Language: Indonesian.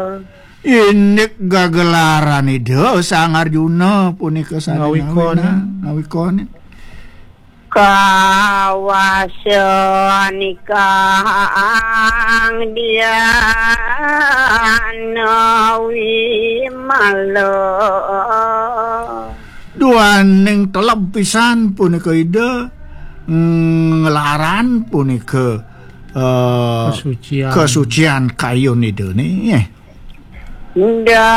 Ini gagelaran ide Sangarjuna punika ngawikon kawasan nikang dia nawi malo duaning telep pisan punika ide ngelaran punika kesucian kayun ide nih